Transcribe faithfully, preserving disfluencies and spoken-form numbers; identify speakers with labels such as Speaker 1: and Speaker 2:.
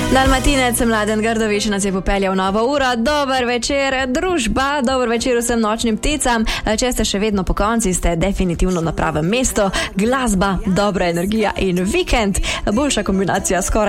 Speaker 1: Dalmatinec Mladen Grdović nas je popeljal v novo uro. Dober večer, družba, dober večer vsem nočnim pticam. Če ste še vedno po konci, ste definitivno na pravem mestu. Glasba, dobra energija in vikend. Boljša kombinacija skoraj